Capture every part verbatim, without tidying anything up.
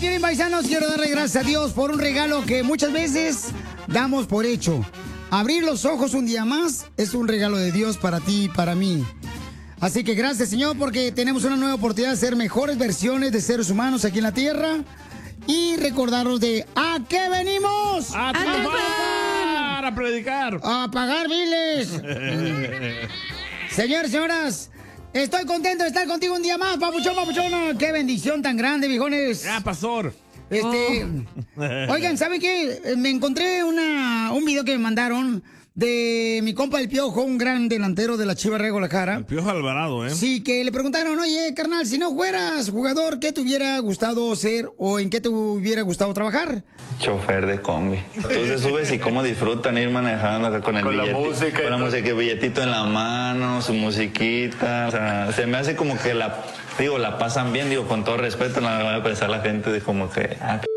Piolín, paisanos, quiero darle gracias a Dios por un regalo que muchas veces damos por hecho. Abrir los ojos un día más es un regalo de Dios para ti y para mí. Así que gracias, Señor, porque tenemos una nueva oportunidad de ser mejores versiones de seres humanos aquí en la tierra. Y recordarnos de ¿a qué venimos? ¡A triunfar! ¡A predicar! ¡A pagar biles! Señores, señoras, estoy contento de estar contigo un día más, papuchón, papuchona. ¡Qué bendición tan grande, viejones! ¡Ah, pastor! Este, oh. Oigan, ¿saben qué? Me encontré una, un video que me mandaron de mi compa El Piojo, un gran delantero de la Chivas Rayadas de Guadalajara. El Piojo Alvarado, ¿eh? Sí, que le preguntaron, oye, carnal, si no fueras jugador, ¿qué te hubiera gustado ser o en qué te hubiera gustado trabajar? Chofer de combi. Entonces subes y cómo disfrutan ir manejando acá con el con billete, la música, con la música, el billetito en la mano, su musiquita. O sea, se me hace como que la, digo, la pasan bien, digo, con todo respeto, no me va a pensar la gente de como que, ah, p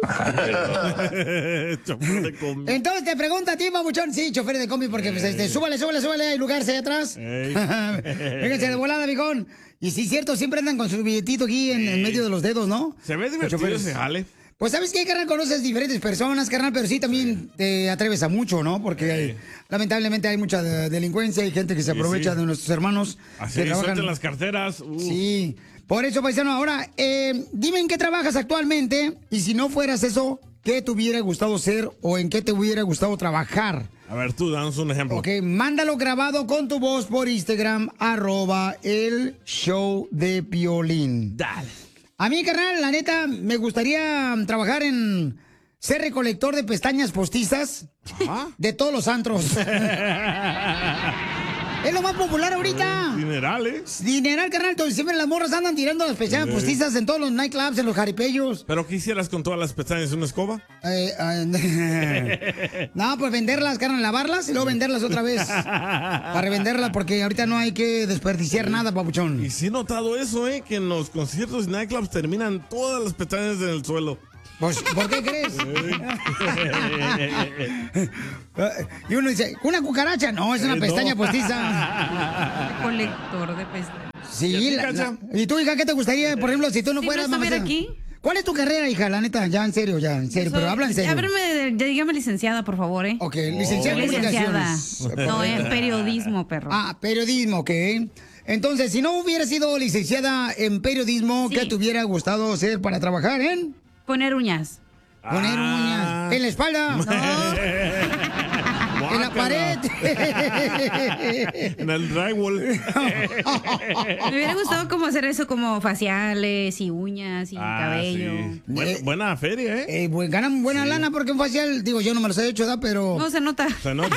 Chofer de combi. Entonces te pregunta a ti, babuchón. Sí, chofer de combi, porque pues, este, súbale, súbale, súbale, hay lugar allá atrás. Vénganse de volada, mijón. Y sí, cierto, siempre andan con su billetito aquí en, en medio de los dedos, ¿no? Se ve divertido ese jale. Pues, ¿sabes qué, carnal? Conoces diferentes personas, carnal, pero sí también te atreves a mucho, ¿no? Porque sí. hay, lamentablemente hay mucha de, delincuencia, hay gente que se aprovecha sí, sí. de nuestros hermanos. Así, que trabajan en las carteras. Uh. Sí. Por eso, paisano, ahora, eh, dime en qué trabajas actualmente y si no fueras eso, ¿qué te hubiera gustado ser o en qué te hubiera gustado trabajar? A ver, tú, danos un ejemplo. Ok, mándalo grabado con tu voz por Instagram, arroba el show de Piolín. Dale. A mí, carnal, la neta, me gustaría trabajar en ser recolector de pestañas postizas. ¿Ah? De todos los antros. Es lo más popular ahorita. Dineral, ¿eh? Dineral, carnal. Entonces, siempre las morras andan tirando las pestañas sí. postizas en todos los nightclubs, en los jaripellos. ¿Pero qué hicieras con todas las pestañas? ¿Una escoba? Eh, eh, no, pues venderlas, carnal, lavarlas y luego venderlas otra vez. Para revenderlas, porque ahorita no hay que desperdiciar sí. nada, papuchón. Y sí he notado eso, ¿eh? Que en los conciertos y nightclubs terminan todas las pestañas en el suelo. Pues, ¿por qué crees? Y uno dice, ¿una cucaracha? No, es una eh, pestaña no. postiza. Colector de pestañas. Sí, la, la, ¿y tú, hija, qué te gustaría, por ejemplo, si tú no ¿Sí fueras mamá? aquí? ¿Cuál es tu carrera, hija? La neta, ya en serio, ya en serio, soy, pero habla en serio. Ábreme, ya dígame licenciada, por favor, ¿eh? Ok, licenciada en comunicaciones. No, en periodismo, perro. Ah, periodismo, ok. Entonces, si no hubiera sido licenciada en periodismo, sí. ¿qué te hubiera gustado hacer para trabajar en? Poner uñas. Poner ah. uñas. ¿En la espalda? No. En la pared. En el drywall. Me hubiera gustado como hacer eso, como faciales y uñas y ah, cabello. Sí. Buen, eh, buena feria, ¿eh? eh pues, ganan buena sí. lana porque un facial, digo, yo no me los he hecho, ¿da? Pero... No, se nota. Se nota.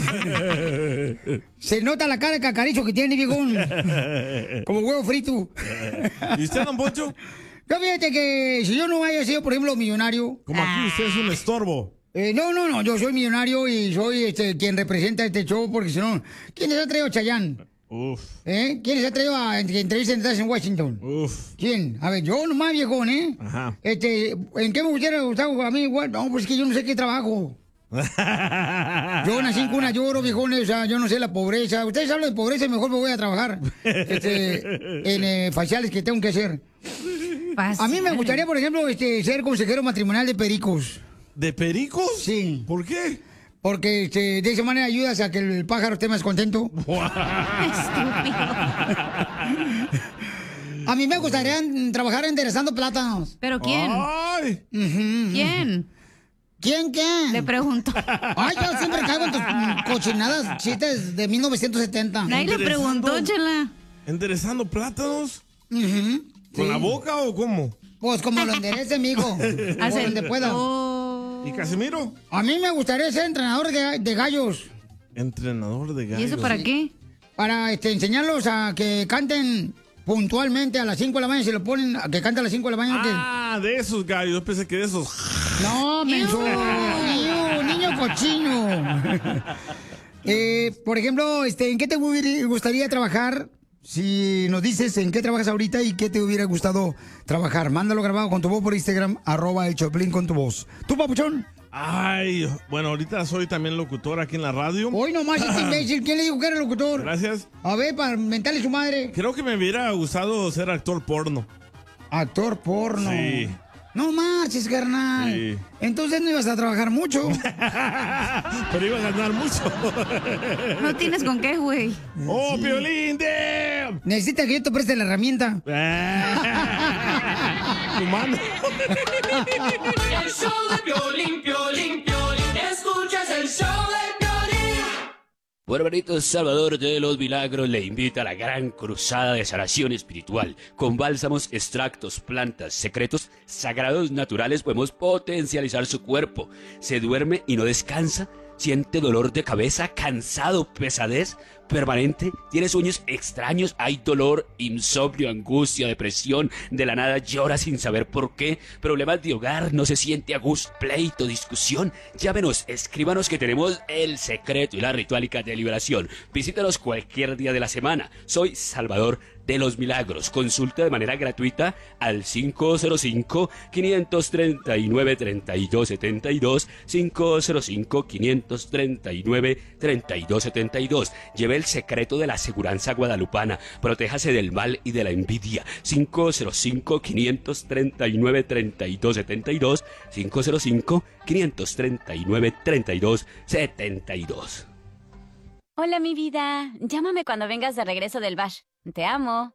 Se nota la cara de cacaricho que tiene, viejón. Como huevo frito. ¿Y usted, don Poncho? Yo fíjate que si yo no haya sido, por ejemplo, millonario... Como aquí usted es un estorbo. Eh, no, no, no, yo soy millonario y soy este, quien representa este show, porque si no... ¿Quién les ha traído a Chayanne? Uf. ¿Eh? ¿Quién les ha traído a entrevistas en Washington? Uf. ¿Quién? A ver, yo nomás, viejón, ¿eh? Ajá. Este, ¿en qué me hubiera gustado a mí igual? No, pues es que yo no sé qué trabajo. Yo nací en cuna lloro, viejones, o sea, yo no sé la pobreza. Ustedes hablan de pobreza y mejor me voy a trabajar este, en eh, faciales que tengo que hacer. A mí me gustaría, por ejemplo, este, ser consejero matrimonial de pericos. ¿De pericos? Sí. ¿Por qué? Porque este, de esa manera ayudas a que el pájaro esté más contento. Estúpido. A mí me gustaría trabajar enderezando plátanos. ¿Pero quién? Ay. Uh-huh. ¿Quién? ¿Quién, quién? Le pregunto. Ay, yo siempre caigo en tus cochinadas chistes de mil novecientos setenta. Nadie le preguntó, chela. ¿Enderezando plátanos? Uh-huh. ¿Con sí. la boca o cómo? Pues como lo enderece, mijo. Por donde pueda. Oh. ¿Y Casimiro? A mí me gustaría ser entrenador de, de gallos. Entrenador de gallos. ¿Y eso para sí. qué? Para este, enseñarlos a que canten puntualmente a las cinco de la mañana. Si lo ponen a que canten a las cinco de la mañana. Ah, que... de esos gallos. Yo pensé que de esos. No, menso. Niño, niño cochino. eh, por ejemplo, este, ¿en qué te gustaría trabajar? Si nos dices en qué trabajas ahorita y qué te hubiera gustado trabajar, mándalo grabado con tu voz por Instagram, arroba el Choplin con tu voz. ¿Tú, papuchón? Ay, bueno, ahorita soy también locutor aquí en la radio. Hoy nomás este imbécil, ¿quién le dijo que era locutor? Gracias. A ver, para mentarle su madre. Creo que me hubiera gustado ser actor porno. Actor porno. Sí. No marches, carnal. Sí. Entonces no ibas a trabajar mucho. Pero ibas a ganar mucho. No tienes con qué, güey. ¡Oh, Piolín! ¡Damn! Necesita que yo te preste la herramienta. Tu mano. El show de Piolín, Piolín, Piolín. Escuchas el show de Piolín. Barbarito Salvador de los Milagros le invita a la gran cruzada de sanación espiritual. Con bálsamos, extractos, plantas, secretos, sagrados naturales podemos potencializar su cuerpo. ¿Se duerme y no descansa? ¿Siente dolor de cabeza, cansado, pesadez permanente? ¿Tiene sueños extraños? ¿Hay dolor, insomnio, angustia, depresión? De la nada llora sin saber por qué. ¿Problemas de hogar? ¿No se siente a gusto? ¿Pleito, discusión? Llámenos, escríbanos que tenemos el secreto y la ritualica de liberación. Visítanos cualquier día de la semana. Soy Salvador de los Milagros. Consulta de manera gratuita al cinco cero cinco, cinco tres nueve, tres dos siete dos, cinco cero cinco, cinco tres nueve, tres dos siete dos. Lleve el secreto de la aseguranza guadalupana. Protéjase del mal y de la envidia. cinco cero cinco, cinco tres nueve, tres dos siete dos, cinco cero cinco, cinco tres nueve, tres dos siete dos. Hola, mi vida. Llámame cuando vengas de regreso del bash. Te amo.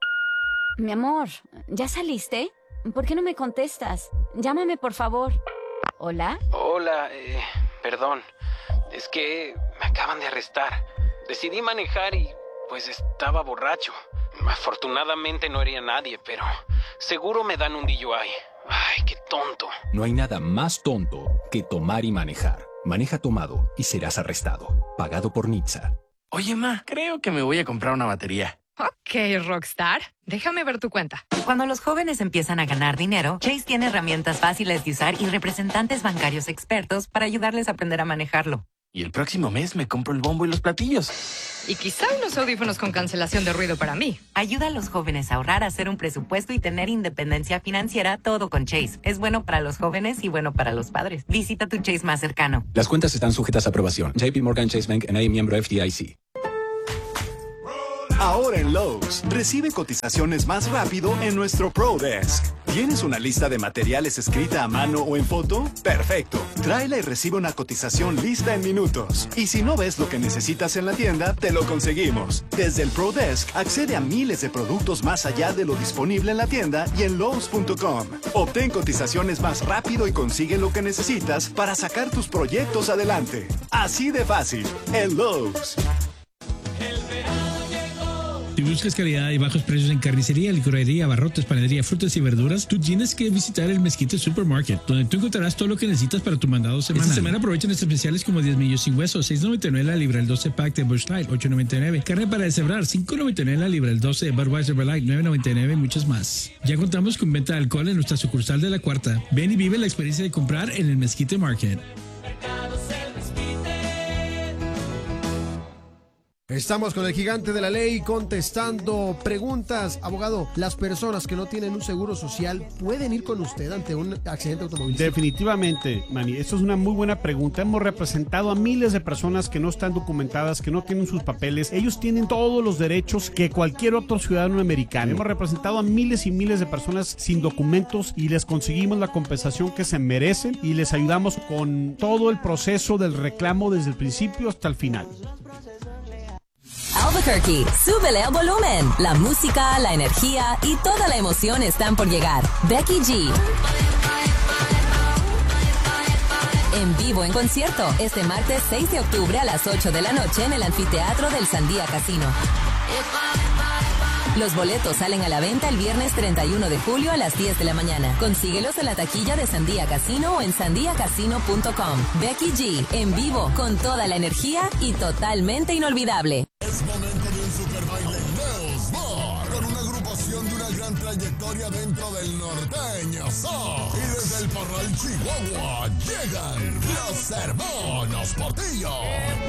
Mi amor, ¿ya saliste? ¿Por qué no me contestas? Llámame, por favor. ¿Hola? Hola, eh, perdón. Es que me acaban de arrestar. Decidí manejar y, pues, estaba borracho. Afortunadamente no hería a nadie, pero seguro me dan un D U I. Ay, qué tonto. No hay nada más tonto que tomar y manejar. Maneja tomado y serás arrestado. Pagado por N H T S A. Oye, ma, creo que me voy a comprar una batería. Ok, Rockstar. Déjame ver tu cuenta. Cuando los jóvenes empiezan a ganar dinero, Chase tiene herramientas fáciles de usar y representantes bancarios expertos para ayudarles a aprender a manejarlo. Y el próximo mes me compro el bombo y los platillos. Y quizá unos audífonos con cancelación de ruido para mí. Ayuda a los jóvenes a ahorrar, a hacer un presupuesto y tener independencia financiera, todo con Chase. Es bueno para los jóvenes y bueno para los padres. Visita tu Chase más cercano. Las cuentas están sujetas a aprobación. J P Morgan Chase Bank N A miembro F D I C. Ahora en Lowe's, recibe cotizaciones más rápido en nuestro Pro Desk. ¿Tienes una lista de materiales escrita a mano o en foto? Perfecto. Tráela y recibe una cotización lista en minutos. Y si no ves lo que necesitas en la tienda, te lo conseguimos. Desde el Pro Desk, accede a miles de productos más allá de lo disponible en la tienda y en Lowe's punto com. Obtén cotizaciones más rápido y consigue lo que necesitas para sacar tus proyectos adelante. Así de fácil, en Lowe's. Si buscas calidad y bajos precios en carnicería, licorería, abarrotes, panadería, frutas y verduras, tú tienes que visitar el Mezquite Supermarket, donde tú encontrarás todo lo que necesitas para tu mandado semanal. Esta semana aprovechan especiales como diez millos sin hueso, seis noventa y nueve la libra, el doce pack de Busch Light, ocho noventa y nueve. Carne para deshebrar, cinco noventa y nueve la libra, el doce de Budweiser Light, nueve noventa y nueve y muchas más. Ya contamos con venta de alcohol en nuestra sucursal de La Cuarta. Ven y vive la experiencia de comprar en el Mezquite Market. Estamos con el gigante de la ley contestando preguntas. Abogado, ¿las personas que no tienen un seguro social pueden ir con usted ante un accidente automovilístico? Definitivamente, Manny. Esto es una muy buena pregunta. Hemos representado a miles de personas que no están documentadas, que no tienen sus papeles. Ellos tienen todos los derechos que cualquier otro ciudadano americano. Hemos representado a miles y miles de personas sin documentos y les conseguimos la compensación que se merecen y les ayudamos con todo el proceso del reclamo desde el principio hasta el final. Albuquerque, súbele al volumen. La música, la energía y toda la emoción están por llegar. Becky G. En vivo en concierto, este martes seis de octubre a las ocho de la noche en el anfiteatro del Sandía Casino. Los boletos salen a la venta el viernes treinta y uno de julio a las diez de la mañana. Consíguelos en la taquilla de Sandía Casino o en sandía casino punto com. Becky G, en vivo, con toda la energía y totalmente inolvidable. Es momento de un super baile Neos Bar, con una agrupación de una gran trayectoria dentro del norteño soul. Y desde el Parral, Chihuahua, llegan los hermanos Portillo.